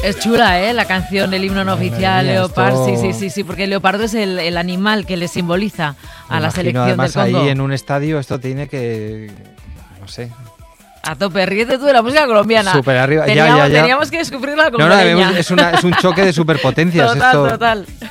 Es chula, ¿eh? La canción, el himno no oficial, mía, Leopard. esto... Sí, porque el leopardo es el animal que le simboliza a la selección además, del Congo. ahí en un estadio esto tiene que... no sé... A tope, ríete tú de la música colombiana. Súper arriba, Teníamos que descubrirla como es un choque de superpotencias. Total, esto. total.